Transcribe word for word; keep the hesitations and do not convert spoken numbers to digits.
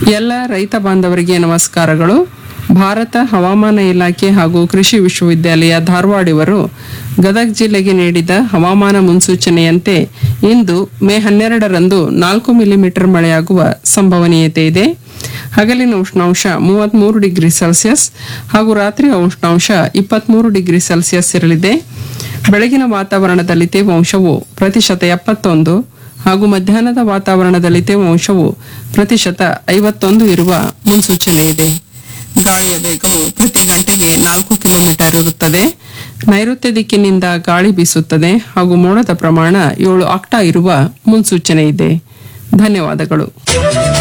ಎಲ್ಲ ರೈತ ಬಾಂಧವರಿಗೆ ನಮಸ್ಕಾರಗಳು. ಭಾರತ ಹವಾಮಾನ ಇಲಾಖೆ ಹಾಗೂ ಕೃಷಿ ವಿಶ್ವವಿದ್ಯಾಲಯ ಧಾರವಾಡ ಇವರು ಗದಗ ಜಿಲ್ಲೆಗೆ ನೀಡಿದ ಹವಾಮಾನ ಮುನ್ಸೂಚನೆಯಂತೆ ಇಂದು ಮೇ ಹನ್ನೆರಡರಂದು ನಾಲ್ಕು ಮಿಲಿಮೀಟರ್ ಮಳೆಯಾಗುವ ಸಂಭವನೀಯತೆ ಇದೆ. ಹಗಲಿನ ಉಷ್ಣಾಂಶ ಮೂವತ್ಮೂರು ಡಿಗ್ರಿ ಸೆಲ್ಸಿಯಸ್ ಹಾಗೂ ರಾತ್ರಿಯ ಉಷ್ಣಾಂಶ ಇಪ್ಪತ್ಮೂರು ಡಿಗ್ರಿ ಸೆಲ್ಸಿಯಸ್ ಇರಲಿದೆ. ಬೆಳಗಿನ ವಾತಾವರಣದಲ್ಲಿ ತೇವಾಂಶವು ಪ್ರತಿಶತ ಎಪ್ಪತ್ತೊಂದು ಹಾಗೂ ಮಧ್ಯಾಹ್ನದ ವಾತಾವರಣದಲ್ಲಿ ತೇವಾಂಶವು ಪ್ರತಿಶತ ಐವತ್ತೊಂದು ಇರುವ ಮುನ್ಸೂಚನೆ ಇದೆ. ಗಾಳಿಯ ವೇಗವು ಪ್ರತಿ ಗಂಟೆಗೆ ನಾಲ್ಕು ಕಿಲೋಮೀಟರ್ ಇರುತ್ತದೆ. ನೈಋತ್ಯ ದಿಕ್ಕಿನಿಂದ ಗಾಳಿ ಬೀಸುತ್ತದೆ ಹಾಗೂ ಮೋಡದ ಪ್ರಮಾಣ ಏಳು ಆಕ್ಟಾ ಇರುವ ಮುನ್ಸೂಚನೆ ಇದೆ. ಧನ್ಯವಾದಗಳು.